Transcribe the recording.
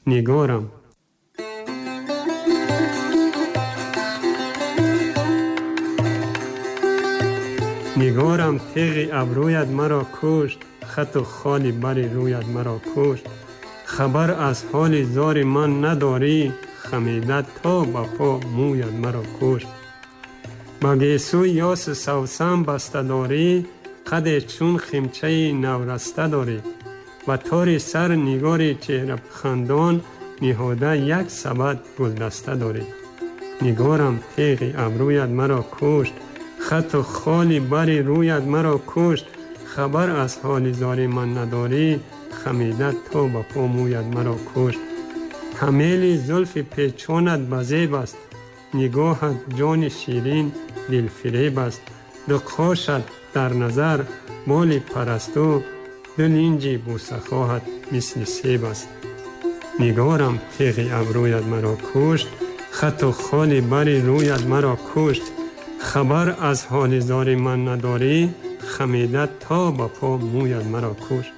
نگارم. نگارم تیغ ابرویت مرا کشت، خط و خال بر رویت مرا کشت. خبر از حال زار من نداری، خمیدت تا با پا مویت مرا کشت. با گیسوی یاس سوسن بسته داری، قد چون خمچه نورسته داری. و تار سر نگار چهره خندان، نهاده یک سبد گلدسته داری. نگارم تیغ ابرویت مرا کشت، خط و خال بر رویت مرا کشت. خبر از حال زار من نداری، خمیدت تا با پا مویت مرا کشت. همیل زلف پیچانت بزیب است، نگاهت جان شیرین دل فریب است. دو قاشت در نظر بال پرستو، دو لنج بوسخواهت مثل سیب است. نگارم تیغ ابرویت مرا کشت، خط و خال بر رویت مرا کشت. خبر از حال زار من نداری، خمیدت تا با پا مویت مرا کشت.